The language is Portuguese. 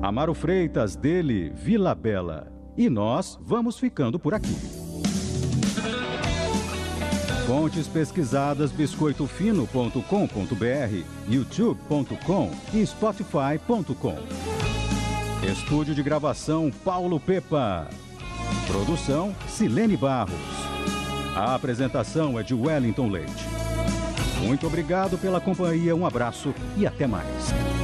Amaro Freitas, dele, Vila Bela. E nós vamos ficando por aqui. Fontes pesquisadas biscoitofino.com.br, youtube.com e spotify.com. Estúdio de gravação Paulo Pepa. Produção Silene Barros. A apresentação é de Wellington Leite. Muito obrigado pela companhia, um abraço e até mais.